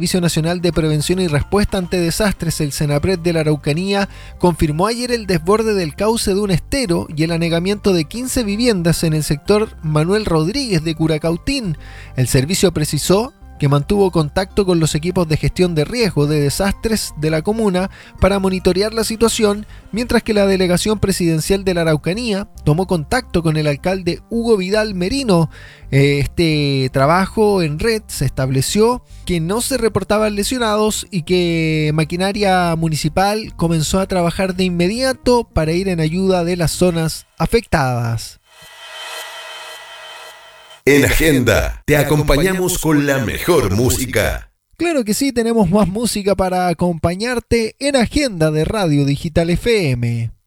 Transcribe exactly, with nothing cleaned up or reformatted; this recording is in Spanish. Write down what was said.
Servicio Nacional de Prevención y Respuesta ante Desastres, el SENAPRED de la Araucanía, confirmó ayer el desborde del cauce de un estero y el anegamiento de quince viviendas en el sector Manuel Rodríguez de Curacautín. El servicio precisó que mantuvo contacto con los equipos de gestión de riesgo de desastres de la comuna para monitorear la situación, mientras que la delegación presidencial de la Araucanía tomó contacto con el alcalde Hugo Vidal Merino. Este trabajo en red se estableció que no se reportaban lesionados y que maquinaria municipal comenzó a trabajar de inmediato para ir en ayuda de las zonas afectadas. En Agenda te acompañamos con la mejor música. Claro que sí, tenemos más música para acompañarte en Agenda de Radio Digital F M.